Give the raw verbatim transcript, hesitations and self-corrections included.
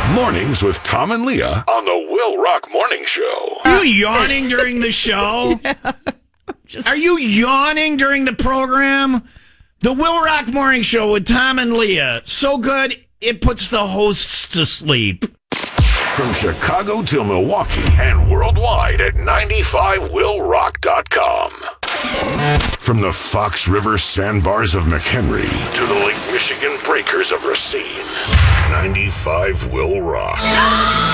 Mornings with Tom and Leah on the Will Rock Morning Show. Are you yawning during the show? Yeah. Just... Are you yawning during the program? The Will Rock Morning Show with Tom and Leah. So good, it puts the hosts to sleep. From Chicago to Milwaukee and worldwide at ninety-five will rock dot com. From the Fox River sandbars of McHenry to the Lake Michigan breakers of Racine, ninety-five will rock.